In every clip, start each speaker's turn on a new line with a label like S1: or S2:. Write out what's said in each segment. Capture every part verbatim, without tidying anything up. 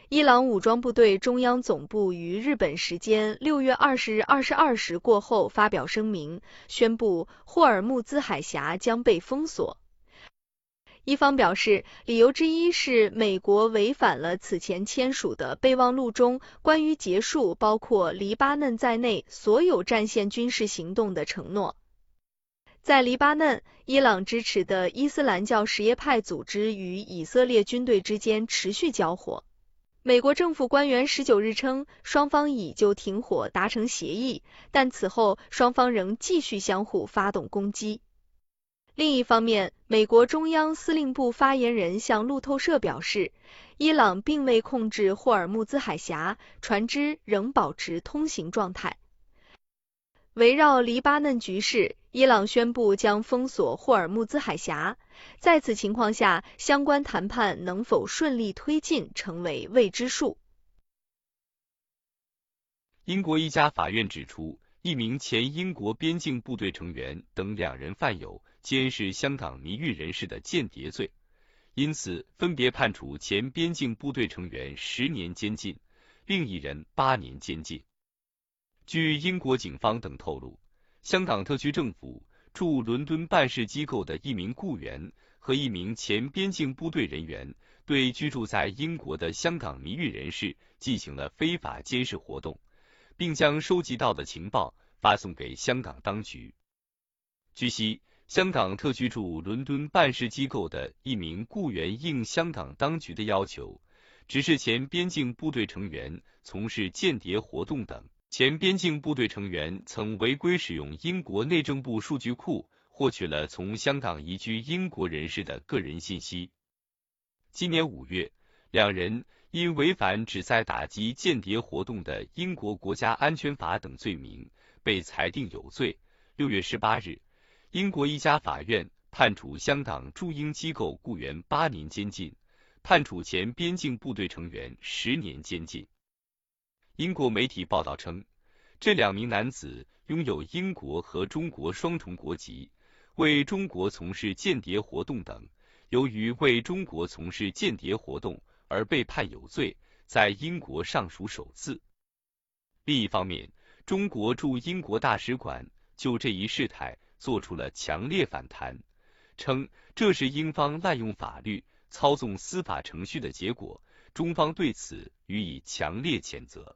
S1: 伊朗武装部队中央总部于日本时间六月二十日二十二时过后发表声明，宣布霍尔木兹海峡将被封锁。伊方表示，理由之一是美国违反了此前签署的备忘录中关于结束包括黎巴嫩在内所有战线军事行动的承诺。在黎巴嫩，伊朗支持的伊斯兰教什叶派组织与以色列军队之间持续交火。美国政府官员十九日称，双方已就停火达成协议，但此后双方仍继续相互发动攻击。另一方面，美国中央司令部发言人向路透社表示，伊朗并未控制霍尔木兹海峡，船只仍保持通行状态。围绕黎巴嫩局势，伊朗宣布将封锁霍尔木兹海峡，在此情况下，相关谈判能否顺利推进成为未知数。
S2: 英国一家法院指出，一名前英国边境部队成员等两人犯有监视香港迷狱人士的间谍罪，因此分别判处前边境部队成员十年监禁，另一人八年监禁。据英国警方等透露，香港特区政府驻伦敦办事机构的一名雇员和一名前边境部队人员对居住在英国的香港迷狱人士进行了非法监视活动，并将收集到的情报发送给香港当局。据悉，香港特区驻伦敦办事机构的一名雇员应香港当局的要求，指示前边境部队成员从事间谍活动等。前边境部队成员曾违规使用英国内政部数据库，获取了从香港移居英国人士的个人信息。今年五月，两人因违反旨在打击间谍活动的英国国家安全法等罪名，被裁定有罪。六月十八日，英国一家法院判处香港驻英机构雇员八年监禁，判处前边境部队成员十年监禁。英国媒体报道称，这两名男子拥有英国和中国双重国籍，为中国从事间谍活动等，由于为中国从事间谍活动而被判有罪，在英国尚属首次。另一方面，中国驻英国大使馆就这一事态做出了强烈反弹，称这是英方滥用法律、操纵司法程序的结果，中方对此予以强烈谴责。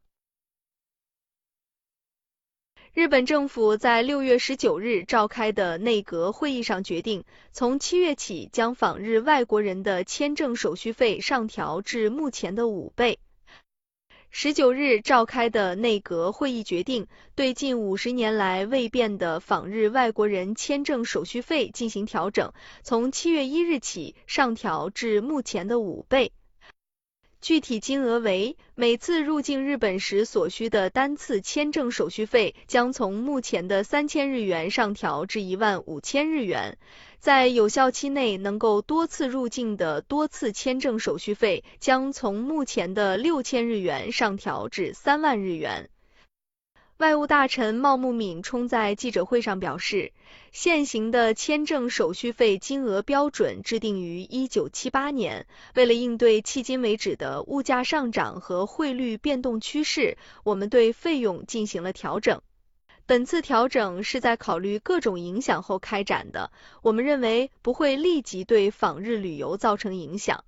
S1: 日本政府在六月十九日召开的内阁会议上决定，从七月起将访日外国人的签证手续费上调至目前的五倍。十九日召开的内阁会议决定，对近五十年来未变的访日外国人签证手续费进行调整，从七月一日起上调至目前的五倍。具体金额为，每次入境日本时所需的单次签证手续费将从目前的三千日元上调至一万五千日元，在有效期内能够多次入境的多次签证手续费将从目前的六千日元上调至三万日元。外务大臣茂木敏充在记者会上表示，现行的签证手续费金额标准制定于一九七八年，为了应对迄今为止的物价上涨和汇率变动趋势，我们对费用进行了调整。本次调整是在考虑各种影响后开展的，我们认为不会立即对访日旅游造成影响。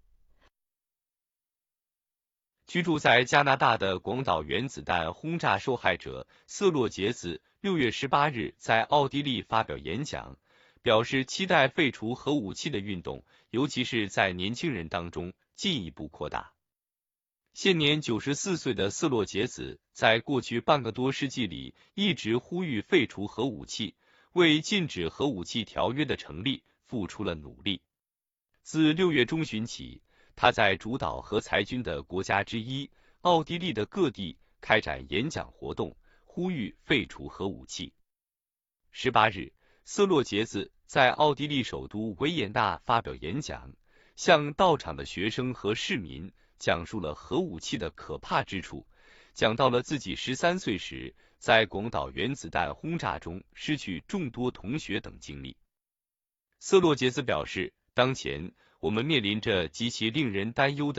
S2: 居住在加拿大的广岛原子弹轰炸受害者瑟洛杰子六月十八日在奥地利发表演讲，表示期待废除核武器的运动，尤其是在年轻人当中进一步扩大。现年九十四岁的瑟洛杰子在过去半个多世纪里一直呼吁废除核武器，为禁止核武器条约的成立付出了努力。自六月中旬起，他在主导核裁军的国家之一奥地利的各地开展演讲活动，呼吁废除核武器。十八日，瑟洛杰子在奥地利首都维也纳发表演讲，向到场的学生和市民讲述了核武器的可怕之处，讲到了自己十三岁时在广岛原子弹轰炸中失去众多同学等经历。瑟洛杰子表示，当前我们面临着极其令人担忧的